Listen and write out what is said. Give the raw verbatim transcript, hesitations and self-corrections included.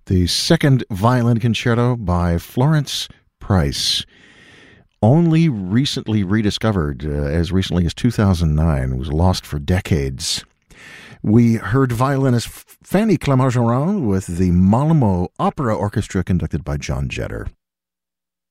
The second violin concerto by Florence Price, only recently rediscovered, uh, as recently as two thousand nine, was lost for decades. We heard violinist Fanny Clermont-Ferrand with the Malmo Opera Orchestra conducted by John Jetter.